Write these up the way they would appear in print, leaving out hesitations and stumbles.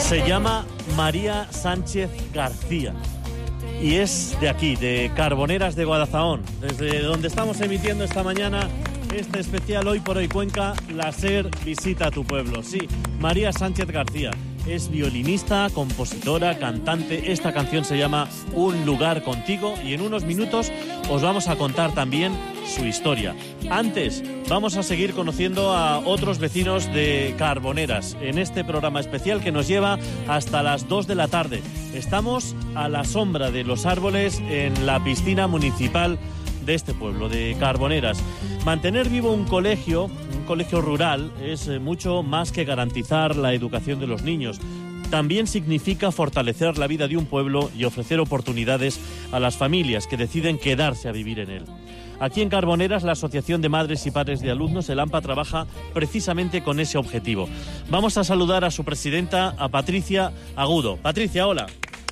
Se llama María Sánchez García y es de aquí, de Carboneras de Guadalajara, desde donde estamos emitiendo esta mañana este especial Hoy por Hoy Cuenca, la SER visita a tu pueblo. Sí, María Sánchez García es violinista, compositora, cantante. Esta canción se llama Un lugar contigo y en unos minutos os vamos a contar también su historia. Antes, vamos a seguir conociendo a otros vecinos de Carboneras en este programa especial que nos lleva hasta las 2 de la tarde. Estamos a la sombra de los árboles en la piscina municipal de este pueblo, de Carboneras. Mantener vivo un colegio rural, es mucho más que garantizar la educación de los niños. También significa fortalecer la vida de un pueblo y ofrecer oportunidades a las familias que deciden quedarse a vivir en él. Aquí en Carboneras, la Asociación de Madres y Padres de Alumnos, el AMPA, trabaja precisamente con ese objetivo. Vamos a saludar a su presidenta, a Patricia Agudo. Patricia, hola.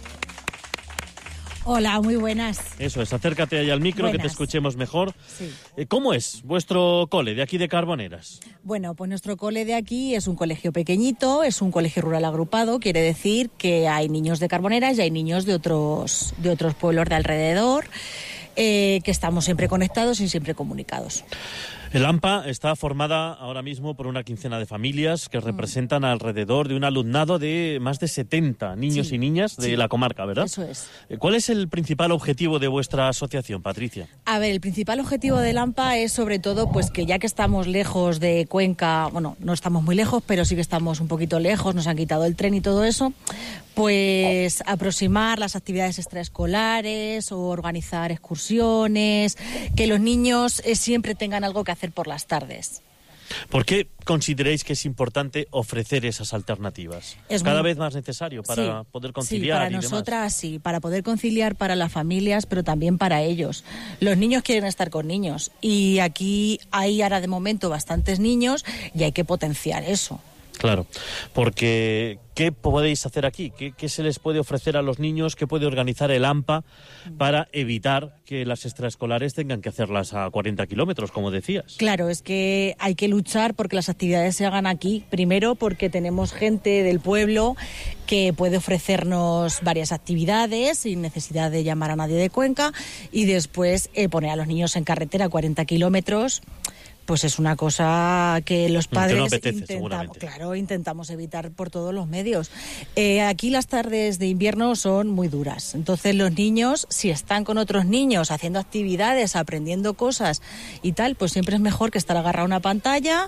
Hola, muy buenas. Eso es, acércate ahí al micro, buenas, que te escuchemos mejor. Sí. ¿Cómo es vuestro cole de aquí de Carboneras? Bueno, pues nuestro cole de aquí es un colegio pequeñito, es un colegio rural agrupado, quiere decir que hay niños de Carboneras y hay niños de otros pueblos de alrededor, que estamos siempre conectados y siempre comunicados. El AMPA está formada ahora mismo por una quincena de familias que representan alrededor de un alumnado de más de 70 niños y niñas de la comarca, ¿verdad? Eso es. ¿Cuál es el principal objetivo de vuestra asociación, Patricia? A ver, el principal objetivo del AMPA es sobre todo pues que ya que estamos lejos de Cuenca, bueno, no estamos muy lejos, pero sí que estamos un poquito lejos, nos han quitado el tren y todo eso, pues aproximar las actividades extraescolares o organizar excursiones, que los niños siempre tengan algo que hacer por las tardes. ¿Por qué consideráis que es importante ofrecer esas alternativas? ¿Es cada vez más necesario para poder conciliar? Sí, para nosotras sí, para poder conciliar para las familias, pero también para ellos. Los niños quieren estar con niños y aquí hay ahora de momento bastantes niños y hay que potenciar eso. Claro, porque ¿qué podéis hacer aquí? ¿Qué se les puede ofrecer a los niños? ¿Qué puede organizar el AMPA para evitar que las extraescolares tengan que hacerlas a 40 kilómetros, como decías? Claro, es que hay que luchar porque las actividades se hagan aquí. Primero, porque tenemos gente del pueblo que puede ofrecernos varias actividades sin necesidad de llamar a nadie de Cuenca. Y después, poner a los niños en carretera a 40 kilómetros... pues es una cosa que los padres que no apetece, intentamos evitar por todos los medios. Aquí las tardes de invierno son muy duras, entonces los niños, si están con otros niños haciendo actividades, aprendiendo cosas y tal, pues siempre es mejor que estar agarrado a una pantalla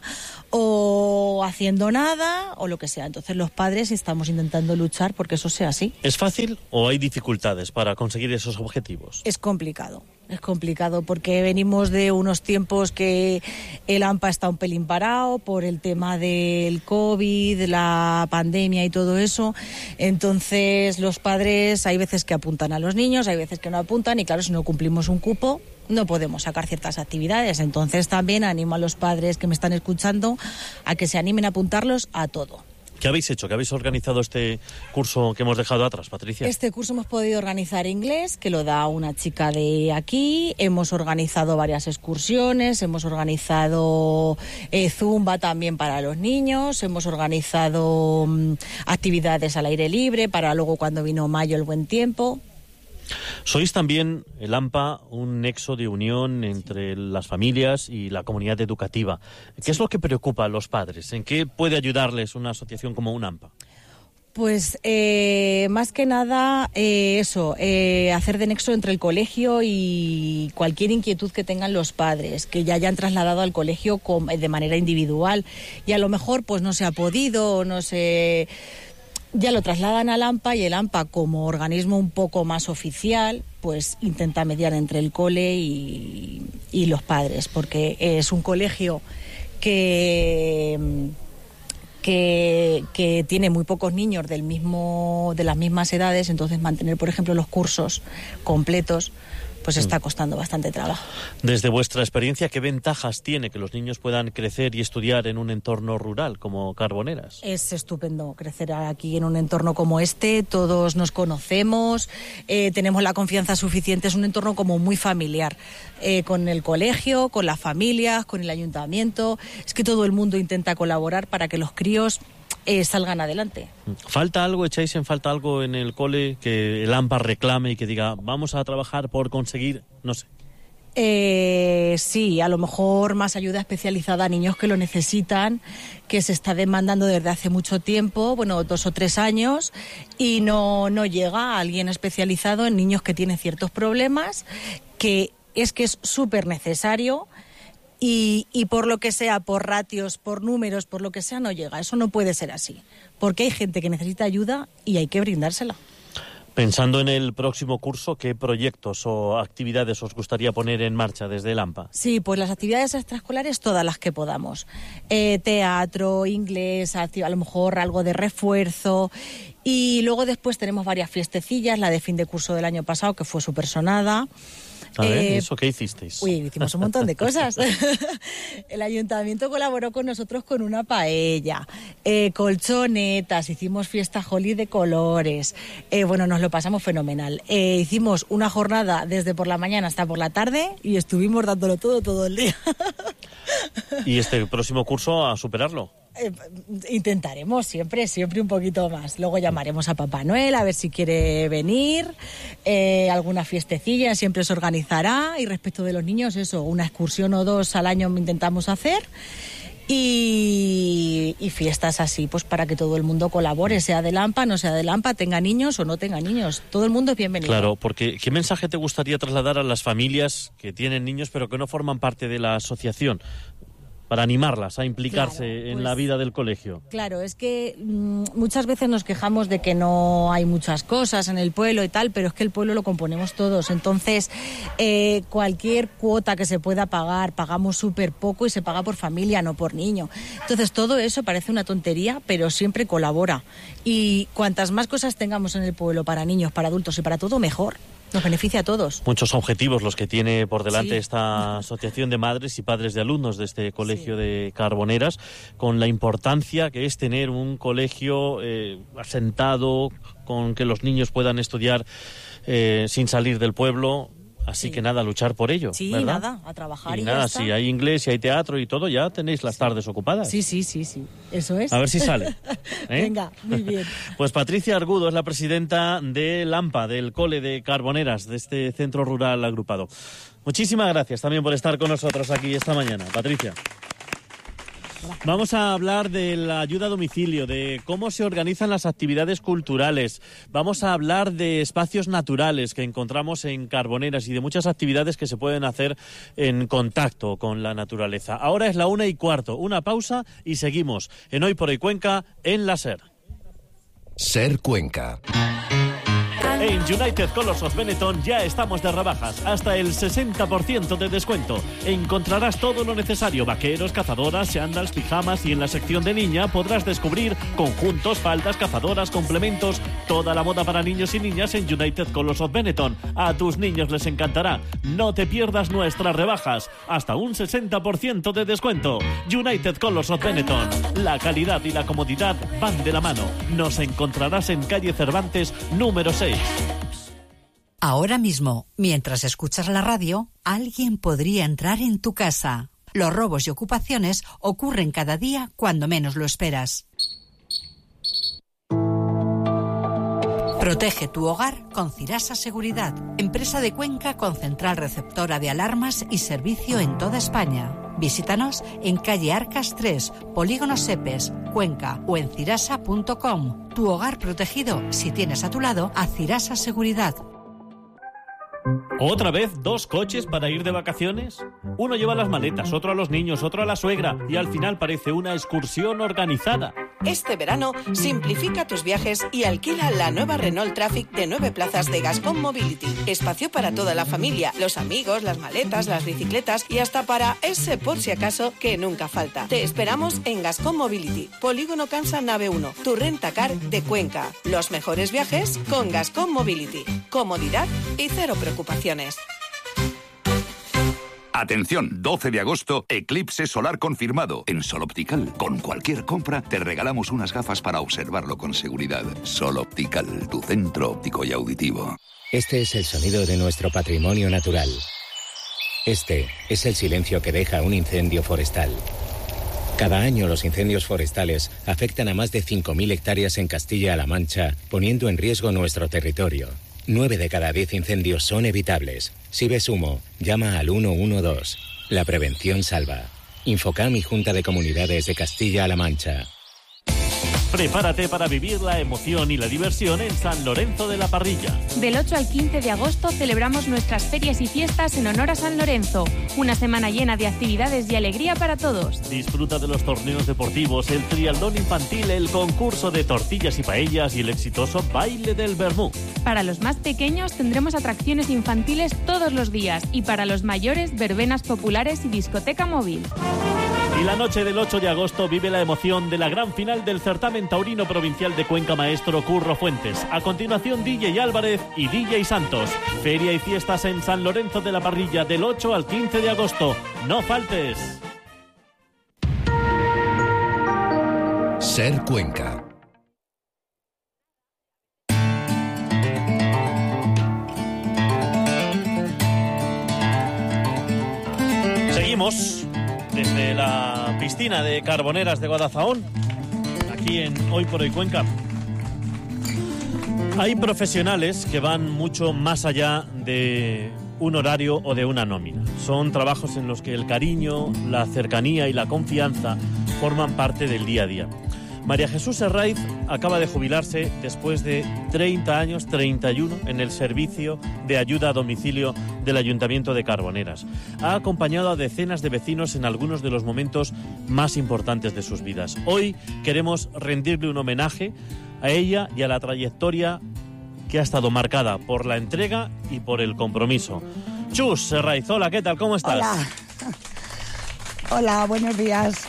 o haciendo nada o lo que sea. Entonces los padres estamos intentando luchar porque eso sea así. ¿Es fácil o hay dificultades para conseguir esos objetivos? Es complicado. Es complicado porque venimos de unos tiempos que el AMPA está un pelín parado por el tema del COVID, la pandemia y todo eso. Entonces los padres hay veces que apuntan a los niños, hay veces que no apuntan y claro, si no cumplimos un cupo no podemos sacar ciertas actividades. Entonces también animo a los padres que me están escuchando a que se animen a apuntarlos a todo. ¿Qué habéis hecho? ¿Qué habéis organizado este curso que hemos dejado atrás, Patricia? Este curso hemos podido organizar inglés, que lo da una chica de aquí. Hemos organizado varias excursiones, hemos organizado zumba también para los niños, hemos organizado actividades al aire libre para luego cuando vino mayo el buen tiempo. Sois también, el AMPA, un nexo de unión entre las familias y la comunidad educativa. ¿Qué es lo que preocupa a los padres? ¿En qué puede ayudarles una asociación como un AMPA? Pues más que nada hacer de nexo entre el colegio y cualquier inquietud que tengan los padres, que ya hayan trasladado al colegio de manera individual y a lo mejor pues no se ha podido, no se... Ya lo trasladan al AMPA y el AMPA, como organismo un poco más oficial, pues intenta mediar entre el cole y los padres, porque es un colegio que tiene muy pocos niños de las mismas edades, entonces mantener, por ejemplo, los cursos completos pues está costando bastante trabajo. Desde vuestra experiencia, ¿qué ventajas tiene que los niños puedan crecer y estudiar en un entorno rural como Carboneras? Es estupendo crecer aquí en un entorno como este, todos nos conocemos, tenemos la confianza suficiente, es un entorno como muy familiar, con el colegio, con las familias, con el ayuntamiento, es que todo el mundo intenta colaborar para que los críos salgan adelante. ¿Falta algo, echáis en falta algo en el cole que el AMPA reclame y que diga vamos a trabajar por conseguir, no sé? Sí, a lo mejor más ayuda especializada a niños que lo necesitan, que se está demandando desde hace mucho tiempo, 2 o 3 años, y no llega a alguien especializado en niños que tienen ciertos problemas, que es súper necesario. Y por lo que sea, por ratios, por números, por lo que sea, no llega. Eso no puede ser así, porque hay gente que necesita ayuda y hay que brindársela. Pensando en el próximo curso, ¿qué proyectos o actividades os gustaría poner en marcha desde el AMPA? Sí, pues las actividades extraescolares todas las que podamos. Teatro, inglés, a lo mejor algo de refuerzo. Y luego después tenemos varias fiestecillas, la de fin de curso del año pasado, que fue súper sonada. A ver, ¿eso qué hicisteis? Hicimos un montón de cosas. El ayuntamiento colaboró con nosotros con una paella, colchonetas, hicimos fiesta Holi de colores. Nos lo pasamos fenomenal. Hicimos una jornada desde por la mañana hasta por la tarde y estuvimos dándolo todo el día. ¿Y este próximo curso a superarlo? Intentaremos siempre un poquito más. Luego llamaremos a Papá Noel a ver si quiere venir, alguna fiestecilla siempre se organizará, y respecto de los niños, una excursión o 2 al año intentamos hacer, y fiestas así, pues para que todo el mundo colabore, sea del AMPA, no sea del AMPA, tenga niños o no tenga niños, todo el mundo es bienvenido. Claro, porque ¿qué mensaje te gustaría trasladar a las familias que tienen niños pero que no forman parte de la asociación, para animarlas a implicarse en la vida del colegio? Claro, es que muchas veces nos quejamos de que no hay muchas cosas en el pueblo y tal, pero es que el pueblo lo componemos todos. Entonces, cualquier cuota que se pueda pagar, pagamos súper poco y se paga por familia, no por niño. Entonces, todo eso parece una tontería, pero siempre colabora. Y cuantas más cosas tengamos en el pueblo para niños, para adultos y para todo, mejor. Nos beneficia a todos. Muchos objetivos los que tiene por delante esta Asociación de Madres y Padres de Alumnos de este colegio de Carboneras, con la importancia que es tener un colegio asentado, con que los niños puedan estudiar sin salir del pueblo. Así que nada, luchar por ello, sí, ¿verdad? Nada, a trabajar y nada, ya está. Si hay inglés, si hay teatro y todo, ya tenéis las tardes ocupadas. Sí, eso es. A ver si sale. Venga, muy bien. Pues Patricia Argudo es la presidenta del AMPA, del Cole de Carboneras, de este centro rural agrupado. Muchísimas gracias también por estar con nosotros aquí esta mañana, Patricia. Vamos a hablar de la ayuda a domicilio, de cómo se organizan las actividades culturales. Vamos a hablar de espacios naturales que encontramos en Carboneras y de muchas actividades que se pueden hacer en contacto con la naturaleza. Ahora es la 1:15, una pausa y seguimos en Hoy por Hoy Cuenca en la SER. SER Cuenca. En United Colors of Benetton ya estamos de rebajas, hasta el 60% de descuento. Encontrarás todo lo necesario, vaqueros, cazadoras, sandals, pijamas, y en la sección de niña podrás descubrir conjuntos, faldas, cazadoras, complementos, toda la moda para niños y niñas en United Colors of Benetton. A tus niños les encantará. No te pierdas nuestras rebajas, hasta un 60% de descuento. United Colors of Benetton. La calidad y la comodidad van de la mano. Nos encontrarás en calle Cervantes, número 6. Ahora mismo, mientras escuchas la radio, alguien podría entrar en tu casa. Los robos y ocupaciones ocurren cada día cuando menos lo esperas. Protege tu hogar con Cirasa Seguridad, empresa de Cuenca con central receptora de alarmas y servicio en toda España. Visítanos en calle Arcas 3, Polígono Sepes, Cuenca, o en cirasa.com. Tu hogar protegido si tienes a tu lado a Cirasa Seguridad. ¿Otra vez 2 coches para ir de vacaciones? Uno lleva las maletas, otro a los niños, otro a la suegra, y al final parece una excursión organizada. Este verano, simplifica tus viajes y alquila la nueva Renault Traffic de 9 plazas de Gascom Mobility. Espacio para toda la familia, los amigos, las maletas, las bicicletas y hasta para ese por si acaso que nunca falta. Te esperamos en Gascom Mobility, Polígono Cansa Nave 1, tu rentacar de Cuenca. Los mejores viajes con Gascom Mobility. Comodidad y cero preocupaciones. Atención, 12 de agosto, eclipse solar confirmado en Sol Optical. Con cualquier compra te regalamos unas gafas para observarlo con seguridad. Sol Optical, tu centro óptico y auditivo. Este es el sonido de nuestro patrimonio natural. Este es el silencio que deja un incendio forestal. Cada año los incendios forestales afectan a más de 5.000 hectáreas en Castilla-La Mancha, poniendo en riesgo nuestro territorio. 9 de cada 10 incendios son evitables. Si ves humo, llama al 112. La prevención salva. Infocam y Junta de Comunidades de Castilla-La Mancha. Prepárate para vivir la emoción y la diversión en San Lorenzo de la Parrilla. Del 8 al 15 de agosto celebramos nuestras ferias y fiestas en honor a San Lorenzo. Una semana llena de actividades y alegría para todos. Disfruta de los torneos deportivos, el triatlón infantil, el concurso de tortillas y paellas y el exitoso baile del vermú. Para los más pequeños tendremos atracciones infantiles todos los días y para los mayores verbenas populares y discoteca móvil. Y la noche del 8 de agosto vive la emoción de la gran final del certamen taurino provincial de Cuenca maestro Curro Fuentes. A continuación DJ Álvarez y DJ Santos. Feria y fiestas en San Lorenzo de la Parrilla del 8 al 15 de agosto. ¡No faltes! Ser Cuenca. Seguimos desde la piscina de Carboneras de Guadalzaón, aquí en Hoy por Hoy Cuenca. Hay profesionales que van mucho más allá de un horario o de una nómina. Son trabajos en los que el cariño, la cercanía y la confianza forman parte del día a día. María Jesús Herraiz acaba de jubilarse después de 30 años, 31, en el servicio de ayuda a domicilio del Ayuntamiento de Carboneras. Ha acompañado a decenas de vecinos en algunos de los momentos más importantes de sus vidas. Hoy queremos rendirle un homenaje a ella y a la trayectoria que ha estado marcada por la entrega y por el compromiso. Chus Herraiz, hola, ¿qué tal? ¿Cómo estás? Hola. Hola, buenos días.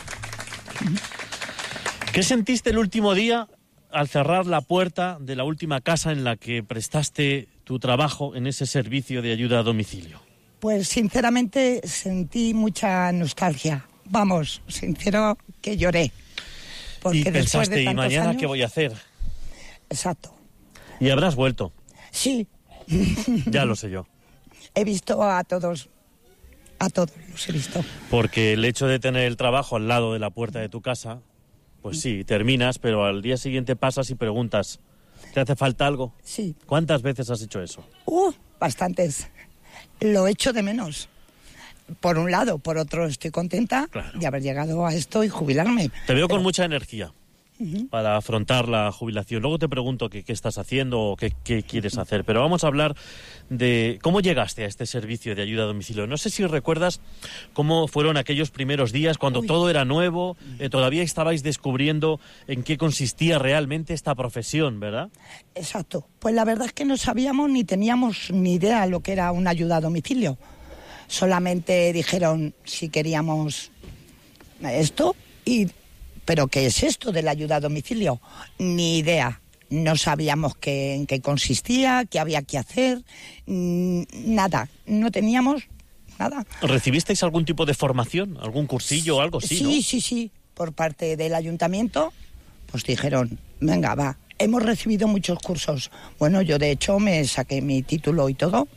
¿Qué sentiste el último día al cerrar la puerta de la última casa en la que prestaste tu trabajo en ese servicio de ayuda a domicilio? Pues sinceramente sentí mucha nostalgia. Vamos, sincero que lloré. Porque y pensaste, ¿y mañana años... qué voy a hacer? Exacto. ¿Y habrás vuelto? Sí. Ya lo sé yo. He visto a todos los he visto. Porque el hecho de tener el trabajo al lado de la puerta de tu casa, pues sí, terminas, pero al día siguiente pasas y preguntas, ¿te hace falta algo? Sí. ¿Cuántas veces has hecho eso? Bastantes. Lo echo de menos. Por un lado, por otro estoy contenta de haber llegado a esto y jubilarme. Te veo con mucha energía para afrontar la jubilación. Luego te pregunto qué estás haciendo o qué quieres hacer, pero vamos a hablar de cómo llegaste a este servicio de ayuda a domicilio. No sé si recuerdas cómo fueron aquellos primeros días cuando todo era nuevo, todavía estabais descubriendo en qué consistía realmente esta profesión, ¿verdad? Exacto. Pues la verdad es que no sabíamos ni teníamos ni idea de lo que era una ayuda a domicilio. Solamente dijeron si queríamos esto ¿pero qué es esto de la ayuda a domicilio? Ni idea. No sabíamos en qué consistía, qué había que hacer, nada. No teníamos nada. ¿Recibisteis algún tipo de formación, algún cursillo o algo así? Sí. Por parte del ayuntamiento, pues dijeron, venga, va. Hemos recibido muchos cursos. Bueno, yo de hecho me saqué mi título y todo,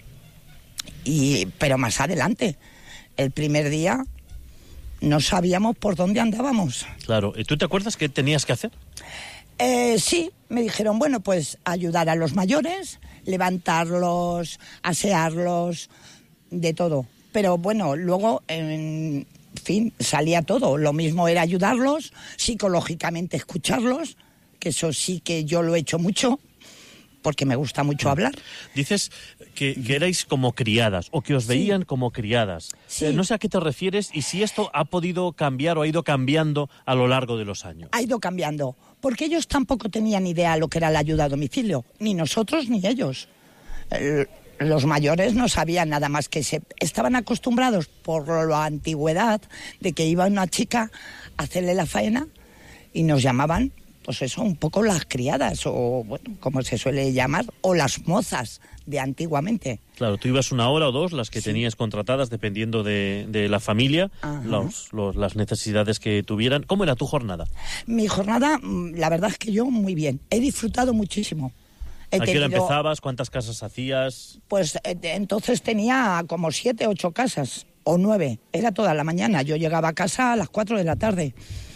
pero más adelante, el primer día... no sabíamos por dónde andábamos. Claro. ¿Y tú te acuerdas qué tenías que hacer? Sí, me dijeron, bueno, pues ayudar a los mayores, levantarlos, asearlos, de todo. Pero bueno, luego, en fin, salía todo. Lo mismo era ayudarlos, psicológicamente escucharlos, que eso sí que yo lo he hecho mucho, porque me gusta mucho hablar. Dices que erais como criadas, o que os veían como criadas. Sí. No sé a qué te refieres y si esto ha podido cambiar o ha ido cambiando a lo largo de los años. Ha ido cambiando, porque ellos tampoco tenían idea de lo que era la ayuda a domicilio, ni nosotros ni ellos. Los mayores no sabían nada más que estaban acostumbrados por la antigüedad de que iba una chica a hacerle la faena y nos llamaban, pues eso, un poco las criadas, o bueno, como se suele llamar, o las mozas de antiguamente. Claro, tú ibas una hora o dos, las que tenías contratadas, dependiendo de la familia, las necesidades que tuvieran. ¿Cómo era tu jornada? Mi jornada, la verdad es que yo muy bien. He disfrutado muchísimo. ¿A qué hora empezabas? ¿Cuántas casas hacías? Pues entonces tenía como 7, 8 casas, o 9. Era toda la mañana. Yo llegaba a casa a las 4 de la tarde.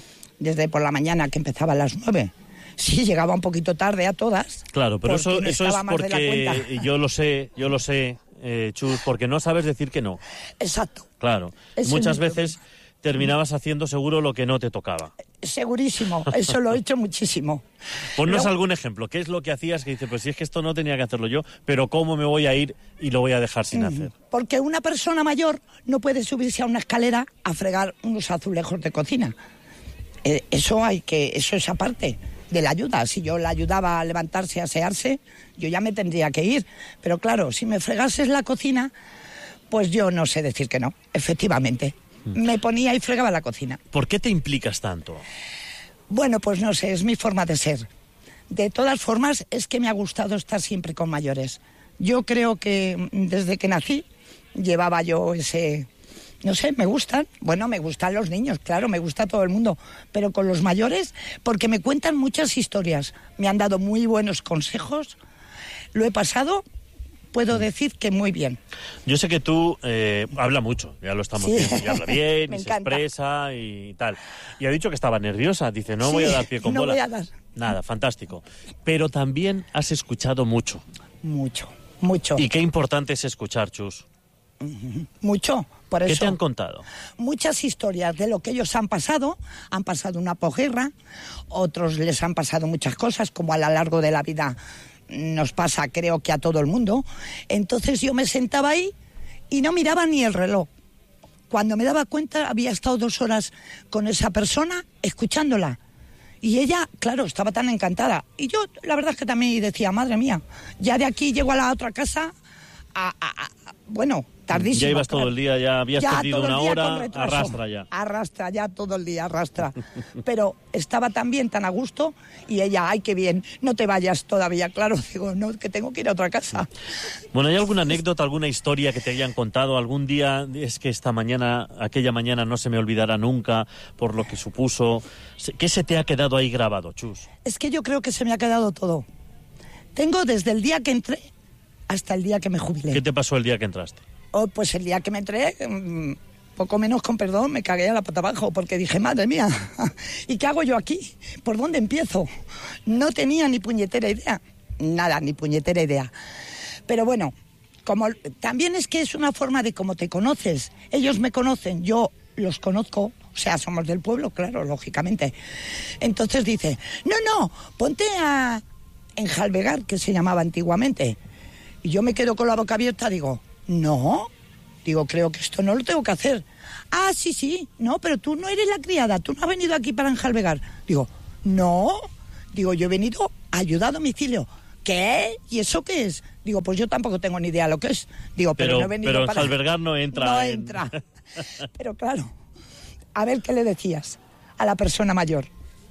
desde por la mañana, que empezaba a las 9. Sí, llegaba un poquito tarde a todas. Claro, pero eso es porque yo lo sé, Chus, porque no sabes decir que no. Exacto. Claro. Muchas veces terminabas haciendo seguro lo que no te tocaba. Segurísimo, eso lo he hecho muchísimo. Ponnos algún ejemplo. ¿Qué es lo que hacías que dices, pues si es que esto no tenía que hacerlo yo, pero cómo me voy a ir y lo voy a dejar sin hacer? Porque una persona mayor no puede subirse a una escalera a fregar unos azulejos de cocina. Eso es aparte de la ayuda. Si yo la ayudaba a levantarse, a asearse, yo ya me tendría que ir. Pero claro, si me fregases la cocina, pues yo no sé decir que no, efectivamente. Me ponía y fregaba la cocina. ¿Por qué te implicas tanto? Bueno, pues no sé, es mi forma de ser. De todas formas, es que me ha gustado estar siempre con mayores. Yo creo que desde que nací llevaba yo ese... No sé, me gustan. Bueno, me gustan los niños, claro, me gusta todo el mundo. Pero con los mayores, porque me cuentan muchas historias. Me han dado muy buenos consejos. Lo he pasado, puedo decir que muy bien. Yo sé que tú habla mucho, ya lo estamos viendo. Y habla bien, y se expresa y tal. Y ha dicho que estaba nerviosa. Dice, no voy a dar pie con bola. No voy a dar. Nada, fantástico. Pero también has escuchado mucho. Mucho. ¿Y qué importante es escuchar, Chus? Mucho, por eso. ¿Qué te han contado? Muchas historias de lo que ellos han pasado una posguerra, otros les han pasado muchas cosas, como a lo largo de la vida nos pasa, creo que a todo el mundo. Entonces yo me sentaba ahí y no miraba ni el reloj. Cuando me daba cuenta había estado 2 horas con esa persona escuchándola. Y ella, claro, estaba tan encantada. Y yo, la verdad es que también decía, madre mía, ya de aquí llego a la otra casa bueno, tardísimo. Ya ibas todo el día, ya habías perdido una hora, arrastra ya. Arrastra ya todo el día, arrastra. Pero estaba tan bien, tan a gusto, y ella, ay, qué bien, no te vayas todavía, claro. Digo, no, que tengo que ir a otra casa. Bueno, ¿hay alguna anécdota, alguna historia que te hayan contado algún día? Es que aquella mañana no se me olvidará nunca por lo que supuso. ¿Qué se te ha quedado ahí grabado, Chus? Es que yo creo que se me ha quedado todo. Tengo desde el día que entré hasta el día que me jubilé. ¿Qué te pasó el día que entraste? Pues el día que me entré, poco menos con perdón, me cagué a la pata abajo porque dije, madre mía, ¿y qué hago yo aquí? ¿Por dónde empiezo? No tenía ni puñetera idea. Nada, ni puñetera idea. Pero bueno, como también es que es una forma de cómo te conoces. Ellos me conocen, yo los conozco. O sea, somos del pueblo, claro, lógicamente. Entonces dice, no, ponte a enjalbegar, que se llamaba antiguamente. Y yo me quedo con la boca abierta, digo, no, creo que esto no lo tengo que hacer. Ah, sí, no, pero tú no eres la criada, tú no has venido aquí para enjalbegar. Digo, no, yo he venido a ayudar a domicilio. ¿Qué? ¿Y eso qué es? Digo, pues yo tampoco tengo ni idea lo que es. Digo, pero no he venido pero enjalbegar no entra. No entra. Pero claro, a ver qué le decías a la persona mayor.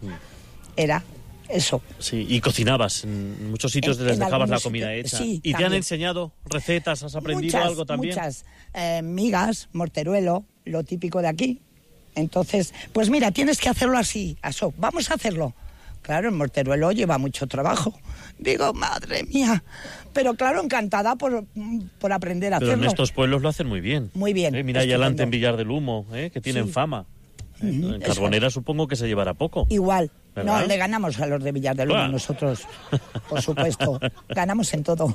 Era... eso. Sí, y cocinabas. En muchos sitios les dejabas la comida hecha. Sí, ¿Y también. te han enseñado recetas? ¿Has aprendido algo también? Muchas. Migas, morteruelo, lo típico de aquí. Entonces, pues mira, tienes que hacerlo así, Aso. Vamos a hacerlo. Claro, el morteruelo lleva mucho trabajo. Digo, madre mía. Pero claro, encantada por aprender a hacerlo. Pero en estos pueblos lo hacen muy bien. Muy bien. Mira, allá adelante en Villar del Humo, que tienen fama. En Carbonera supongo que se llevará poco. Igual. ¿Verdad? No, le ganamos a los de Villar del Humo, nosotros, por supuesto. Ganamos en todo.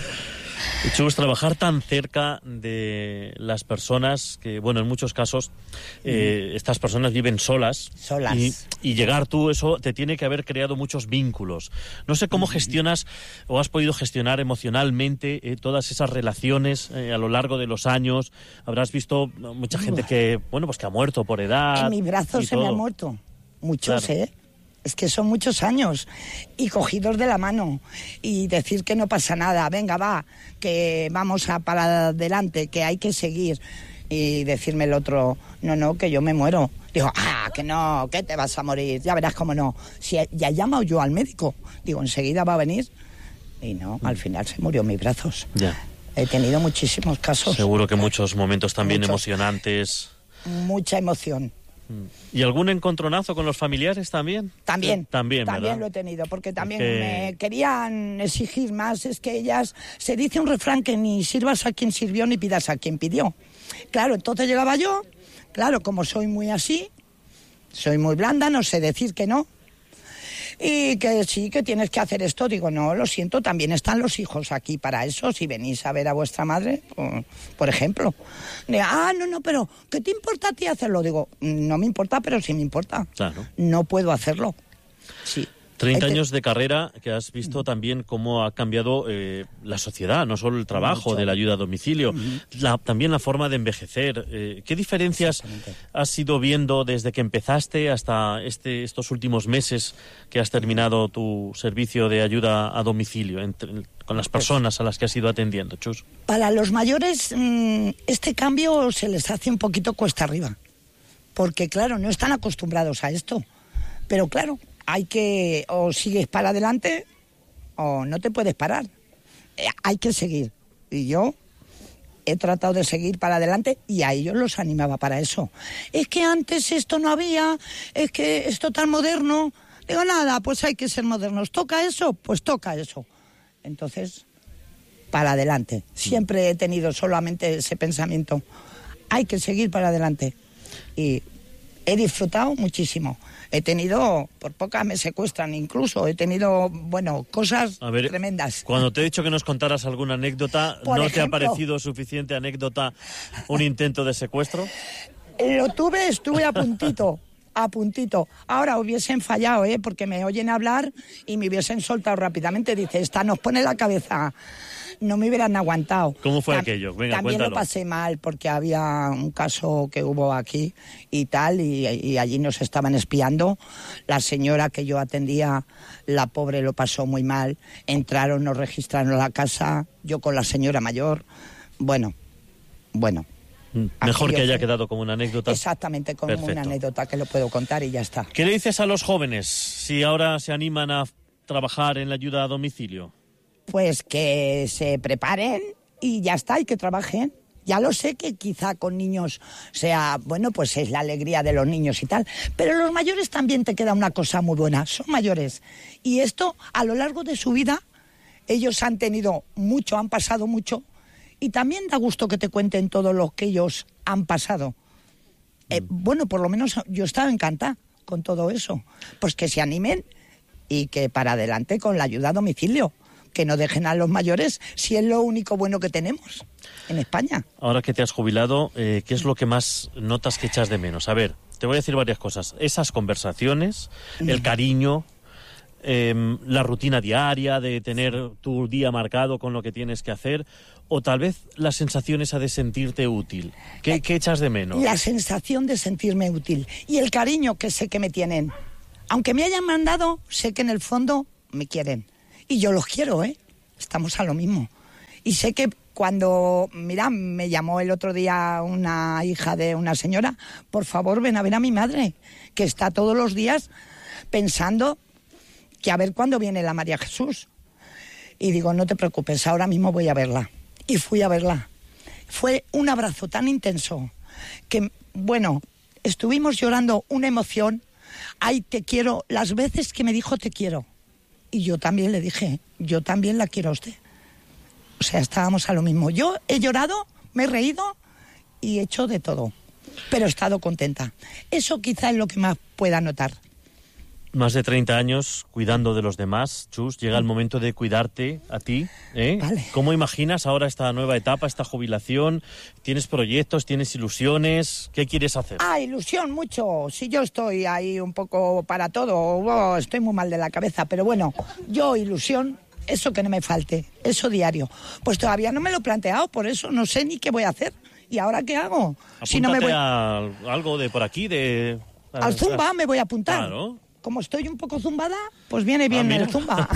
Chus, trabajar tan cerca de las personas que, bueno, en muchos casos estas personas viven solas. Y llegar tú, eso te tiene que haber creado muchos vínculos. No sé cómo gestionas o has podido gestionar emocionalmente todas esas relaciones a lo largo de los años. Habrás visto mucha gente que, bueno, pues que ha muerto por edad. En mis brazos se me han muerto. Muchos, claro. Es que son muchos años y cogidos de la mano y decir que no pasa nada, venga, va, que vamos a para adelante, que hay que seguir. Y decirme el otro, no, que yo me muero. Digo, que no, que te vas a morir, ya verás cómo no. Si ya llamo yo al médico, digo, enseguida va a venir. Y no, al final se murió en mis brazos. Ya. He tenido muchísimos casos. Seguro que muchos momentos también emocionantes. Mucha emoción. ¿Y algún encontronazo con los familiares también? También ¿verdad? Lo he tenido, porque también me querían exigir más. Es que ellas, se dice un refrán que ni sirvas a quien sirvió ni pidas a quien pidió. Claro, entonces llegaba yo, claro, como soy muy así, Soy muy blanda, no sé decir que no. Y que sí, que tienes que hacer esto. Digo, no, lo siento, también están los hijos aquí para eso. Si venís a ver a vuestra madre, por ejemplo. No, pero ¿qué te importa a ti hacerlo? Digo, no me importa, pero sí me importa. Claro. No puedo hacerlo. Sí. 30 años de carrera que has visto también cómo ha cambiado la sociedad, no solo el trabajo de la ayuda a domicilio, también la forma de envejecer. ¿Qué diferencias has ido viendo desde que empezaste hasta estos últimos meses que has terminado tu servicio de ayuda a domicilio con las personas a las que has ido atendiendo, Chus? Para los mayores este cambio se les hace un poquito cuesta arriba, porque claro, no están acostumbrados a esto, pero claro, hay que, o sigues para adelante o no te puedes parar. Hay que seguir. Y yo he tratado de seguir para adelante y a ellos los animaba para eso. Es que antes esto no había, es que esto tan moderno. Digo, nada, pues hay que ser modernos. ¿Toca eso? Pues toca eso. Entonces, para adelante. Siempre he tenido solamente ese pensamiento. Hay que seguir para adelante. Y he disfrutado muchísimo. He tenido, por pocas me secuestran incluso, he tenido, cosas tremendas. Cuando te he dicho que nos contaras alguna anécdota, ¿no ejemplo, te ha parecido suficiente anécdota un intento de secuestro? Lo tuve, estuve a puntito. Ahora hubiesen fallado, porque me oyen hablar y me hubiesen soltado rápidamente. Dice, esta nos pone la cabeza. No me hubieran aguantado. ¿Cómo fue aquello? Venga, también cuéntalo. Lo pasé mal porque había un caso que hubo aquí y tal, y allí nos estaban espiando. La señora que yo atendía, la pobre lo pasó muy mal. Entraron, nos registraron la casa, yo con la señora mayor. Bueno. Mejor que haya quedado como una anécdota. Exactamente, como una anécdota que lo puedo contar y ya está. ¿Qué le dices a los jóvenes si ahora se animan a trabajar en la ayuda a domicilio? Pues que se preparen y ya está, y que trabajen. Ya lo sé que quizá con niños sea, pues es la alegría de los niños y tal, pero los mayores también te queda una cosa muy buena, son mayores. Y esto, a lo largo de su vida, ellos han tenido mucho, han pasado mucho, y también da gusto que te cuenten todo lo que ellos han pasado. Por lo menos yo estaba encantada con todo eso. Pues que se animen y que para adelante con la ayuda a domicilio. Que no dejen a los mayores si es lo único bueno que tenemos en España. Ahora que te has jubilado, ¿qué es lo que más notas que echas de menos? A ver, te voy a decir varias cosas. Esas conversaciones, el cariño, la rutina diaria de tener tu día marcado con lo que tienes que hacer, o tal vez la sensación esa de sentirte útil. ¿Qué echas de menos? La sensación de sentirme útil y el cariño que sé que me tienen. Aunque me hayan mandado, sé que en el fondo me quieren. Y yo los quiero, estamos a lo mismo. Y sé que cuando, me llamó el otro día una hija de una señora, por favor, ven a ver a mi madre, que está todos los días pensando que a ver cuándo viene la María Jesús. Y digo, no te preocupes, ahora mismo voy a verla. Y fui a verla. Fue un abrazo tan intenso que, estuvimos llorando una emoción. Ay, te quiero, las veces que me dijo te quiero. Y yo también le dije, yo también la quiero a usted. O sea, estábamos a lo mismo. Yo he llorado, me he reído y he hecho de todo. Pero he estado contenta. Eso quizá es lo que más pueda notar. Más de 30 años cuidando de los demás, Chus, llega el momento de cuidarte a ti, Vale. ¿Cómo imaginas ahora esta nueva etapa, esta jubilación? ¿Tienes proyectos, tienes ilusiones? ¿Qué quieres hacer? Ilusión, mucho. Si yo estoy ahí un poco para todo, estoy muy mal de la cabeza, pero yo ilusión, eso que no me falte, eso diario. Pues todavía no me lo he planteado, por eso no sé ni qué voy a hacer. ¿Y ahora qué hago? Si no me voy a algo de por aquí, al Zumba me voy a apuntar. Claro. Como estoy un poco zumbada, pues viene bien el Zumba.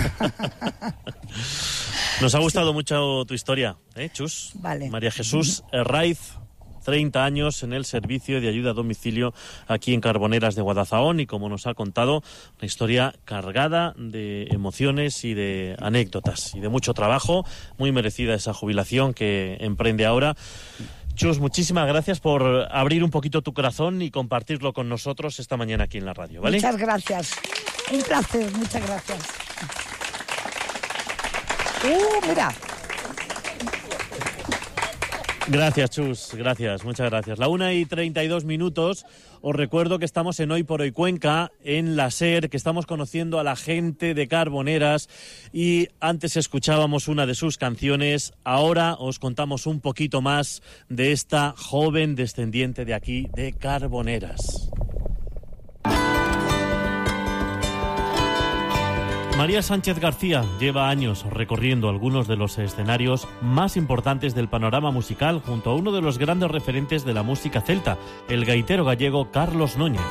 Nos ha gustado mucho tu historia, Chus. Vale. María Jesús Herraiz, 30 años en el servicio de ayuda a domicilio aquí en Carboneras de Guadalajara, y como nos ha contado, una historia cargada de emociones y de anécdotas y de mucho trabajo, muy merecida esa jubilación que emprende ahora. Chus, muchísimas gracias por abrir un poquito tu corazón y compartirlo con nosotros esta mañana aquí en la radio, ¿vale? Muchas gracias. Un placer, muchas gracias. Mira. Gracias, Chus, gracias, muchas gracias. 1:32. Os recuerdo que estamos en Hoy por Hoy Cuenca, en la SER, que estamos conociendo a la gente de Carboneras y antes escuchábamos una de sus canciones. Ahora os contamos un poquito más de esta joven descendiente de aquí, de Carboneras. María Sánchez García lleva años recorriendo algunos de los escenarios más importantes del panorama musical junto a uno de los grandes referentes de la música celta, el gaitero gallego Carlos Núñez.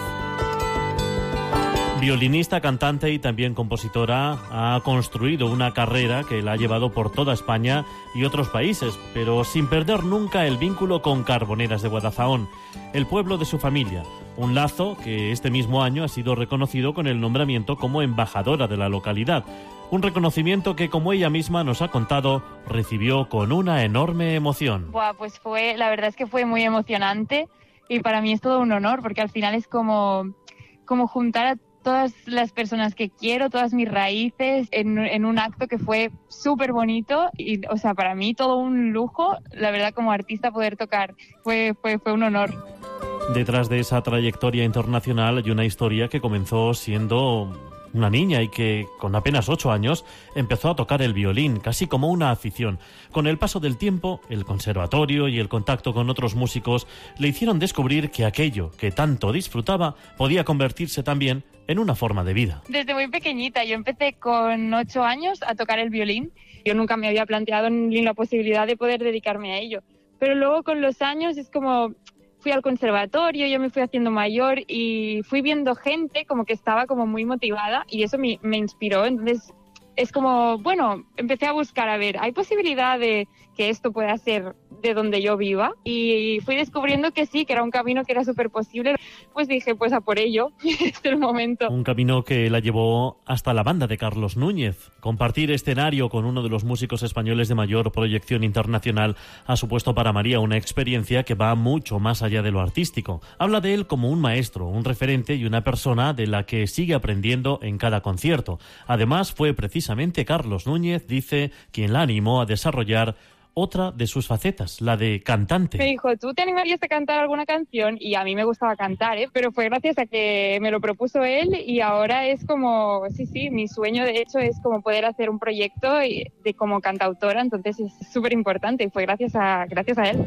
Violinista, cantante y también compositora, ha construido una carrera que la ha llevado por toda España y otros países, pero sin perder nunca el vínculo con Carboneras de Guadalajara, el pueblo de su familia. Un lazo que este mismo año ha sido reconocido con el nombramiento como embajadora de la localidad. Un reconocimiento que, como ella misma nos ha contado, recibió con una enorme emoción. Pues la verdad es que fue muy emocionante y para mí es todo un honor porque al final es como juntar a todas las personas que quiero, todas mis raíces en un acto que fue súper bonito y, o sea, para mí todo un lujo, la verdad, como artista poder tocar, fue un honor. Detrás de esa trayectoria internacional hay una historia que comenzó siendo una niña y que con apenas 8 años empezó a tocar el violín, casi como una afición. Con el paso del tiempo, el conservatorio y el contacto con otros músicos le hicieron descubrir que aquello que tanto disfrutaba podía convertirse también en una forma de vida. Desde muy pequeñita, yo empecé con 8 años a tocar el violín. Yo nunca me había planteado ni la posibilidad de poder dedicarme a ello. Pero luego con los años es como fui al conservatorio, yo me fui haciendo mayor y fui viendo gente como que estaba como muy motivada y eso me inspiró. Entonces es como, bueno, empecé a buscar, a ver, ¿hay posibilidad de que esto pueda ser de donde yo viva? Y fui descubriendo que sí, que era un camino que era súper posible. Pues dije, pues a por ello, este es el momento. Un camino que la llevó hasta la banda de Carlos Núñez. Compartir escenario con uno de los músicos españoles de mayor proyección internacional ha supuesto para María una experiencia que va mucho más allá de lo artístico. Habla de él como un maestro, un referente y una persona de la que sigue aprendiendo en cada concierto. Además, fue precisamente Carlos Núñez, dice, quien la animó a desarrollar otra de sus facetas, la de cantante. Me dijo, ¿tú te animarías a cantar alguna canción? Y a mí me gustaba cantar, pero fue gracias a que me lo propuso él y ahora es como, sí, mi sueño de hecho es como poder hacer un proyecto de como cantautora, entonces es súper importante y fue gracias a él.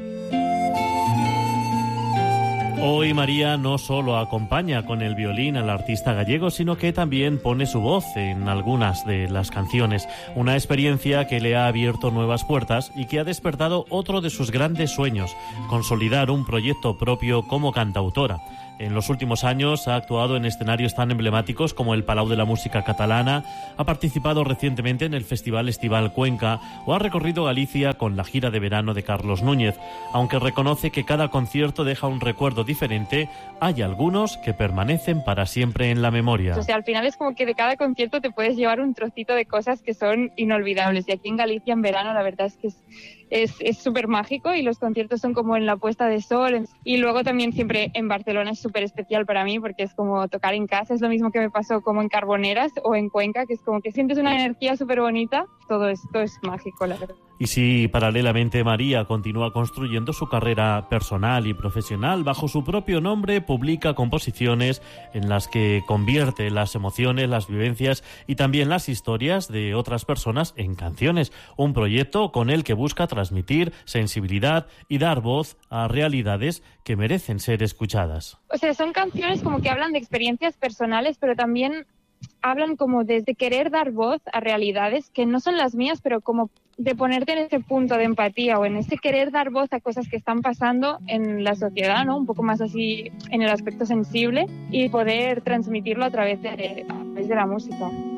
Hoy María no solo acompaña con el violín al artista gallego, sino que también pone su voz en algunas de las canciones. Una experiencia que le ha abierto nuevas puertas y que ha despertado otro de sus grandes sueños, consolidar un proyecto propio como cantautora. En los últimos años ha actuado en escenarios tan emblemáticos como el Palau de la Música Catalana, ha participado recientemente en el Festival Estival Cuenca o ha recorrido Galicia con la gira de verano de Carlos Núñez. Aunque reconoce que cada concierto deja un recuerdo diferente, hay algunos que permanecen para siempre en la memoria. O sea, al final es como que de cada concierto te puedes llevar un trocito de cosas que son inolvidables. Y aquí en Galicia en verano la verdad es que es súper mágico y los conciertos son como en la puesta de sol. Y luego también siempre en Barcelona es súper especial para mí porque es como tocar en casa. Es lo mismo que me pasó como en Carboneras o en Cuenca, que es como que sientes una energía súper bonita. Todo esto es mágico, la verdad. Y si paralelamente María continúa construyendo su carrera personal y profesional bajo su propio nombre, publica composiciones en las que convierte las emociones, las vivencias y también las historias de otras personas en canciones. Un proyecto con el que busca transmitir sensibilidad y dar voz a realidades que merecen ser escuchadas. O sea, son canciones como que hablan de experiencias personales, pero también hablan como desde querer dar voz a realidades que no son las mías, pero como de ponerte en ese punto de empatía o en ese querer dar voz a cosas que están pasando en la sociedad, ¿no? Un poco más así en el aspecto sensible y poder transmitirlo a través de la música.